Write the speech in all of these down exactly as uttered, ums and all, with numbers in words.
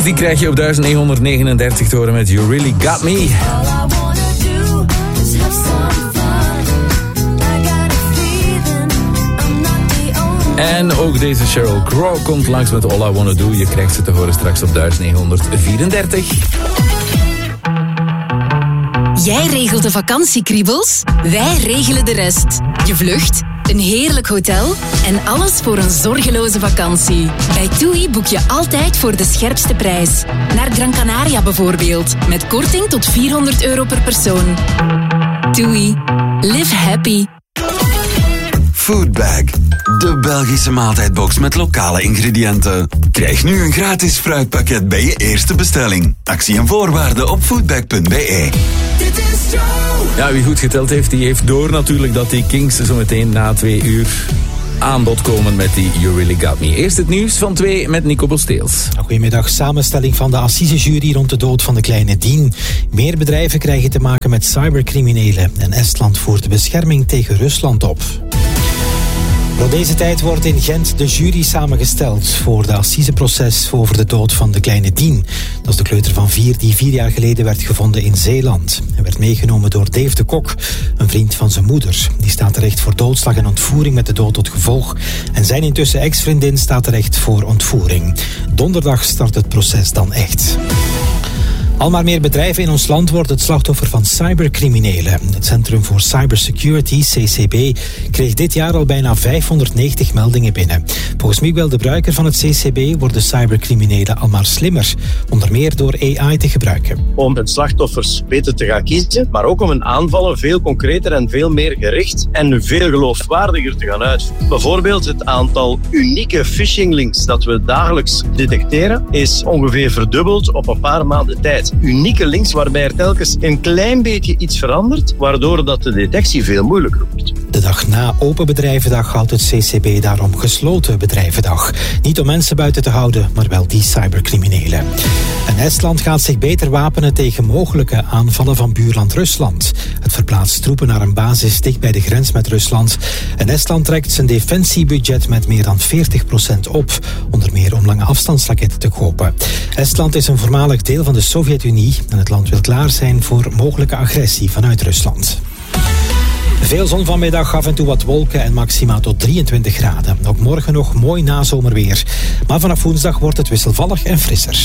Kings, die krijg je op duizend negenhonderdnegenendertig te horen met You Really Got Me. En ook deze Sheryl Crow komt langs met All I Wanna Do. Je krijgt ze te horen straks op duizend negenhonderdvierendertig. Jij regelt de vakantiekriebels, wij regelen de rest. Je vlucht, een heerlijk hotel en alles voor een zorgeloze vakantie. Bij TUI boek je altijd voor de scherpste prijs. Naar Gran Canaria bijvoorbeeld, met korting tot vierhonderd euro per persoon. TUI. Live happy. Foodbag, de Belgische maaltijdbox met lokale ingrediënten. Krijg nu een gratis fruitpakket bij je eerste bestelling. Actie en voorwaarden op foodbag punt b e. Ja, wie goed geteld heeft, die heeft door natuurlijk dat die Kings zo meteen na twee uur aan bod komen met die You Really Got Me. Eerst het nieuws van twee met Nico Bosteels. Goedemiddag. Samenstelling van de assisejury rond de dood van de kleine Dien. Meer bedrijven krijgen te maken met cybercriminelen en Estland voert de bescherming tegen Rusland op. Rond deze tijd wordt in Gent de jury samengesteld voor de assiseproces over de dood van de kleine Dien. Dat is de kleuter van vier die vier jaar geleden werd gevonden in Zeeland. Hij werd meegenomen door Dave de Kok, een vriend van zijn moeder. Die staat terecht voor doodslag en ontvoering met de dood tot gevolg. En zijn intussen ex-vriendin staat terecht voor ontvoering. Donderdag start het proces dan echt. Al maar meer bedrijven in ons land worden het slachtoffer van cybercriminelen. Het Centrum voor Cybersecurity, C C B, kreeg dit jaar al bijna vijfhonderdnegentig meldingen binnen. Volgens Miguel de Bruiker van het C C B worden cybercriminelen al maar slimmer, onder meer door A I te gebruiken. Om hun slachtoffers beter te gaan kiezen, maar ook om hun aanvallen veel concreter en veel meer gericht en veel geloofwaardiger te gaan uitvoeren. Bijvoorbeeld het aantal unieke phishing-links dat we dagelijks detecteren is ongeveer verdubbeld op een paar maanden tijd. Unieke links waarbij er telkens een klein beetje iets verandert, waardoor dat de detectie veel moeilijker wordt. De dag na Open Bedrijvendag houdt het C C B daarom Gesloten Bedrijvendag. Niet om mensen buiten te houden, maar wel die cybercriminelen. En Estland gaat zich beter wapenen tegen mogelijke aanvallen van buurland Rusland. Het verplaatst troepen naar een basis dicht bij de grens met Rusland. En Estland trekt zijn defensiebudget met meer dan veertig procent op, onder meer om lange afstandsraketten te kopen. Estland is een voormalig deel van de Sovjet-Unie en het land wil klaar zijn voor mogelijke agressie vanuit Rusland. Veel zon vanmiddag, af en toe wat wolken en maxima tot drieëntwintig graden. Ook morgen nog mooi nazomerweer. Maar vanaf woensdag wordt het wisselvallig en frisser.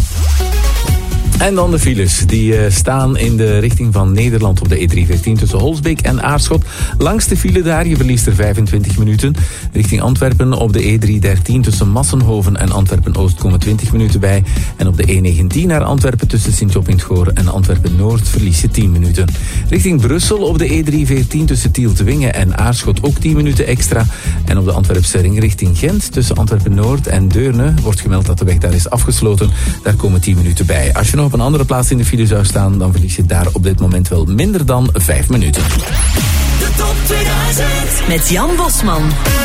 En dan de files. Die uh, staan in de richting van Nederland op de E driehonderdveertien tussen Holsbeek en Aarschot. Langs de file daar, je verliest er vijfentwintig minuten. Richting Antwerpen op de E driehonderddertien tussen Massenhoven en Antwerpen-Oost komen twintig minuten bij. En op de E negentien naar Antwerpen tussen Sint-Job-in-het-Goor en Antwerpen-Noord verlies je tien minuten. Richting Brussel op de E driehonderdveertien tussen Tiel-te-Wingen en Aarschot ook tien minuten extra. En op de Antwerpse ring richting Gent tussen Antwerpen-Noord en Deurne wordt gemeld dat de weg daar is afgesloten. Daar komen tien minuten bij. Als je nog op een andere plaats in de file zou staan, dan verlies je daar op dit moment wel minder dan vijf minuten. De top tweeduizend met Jan Bosman.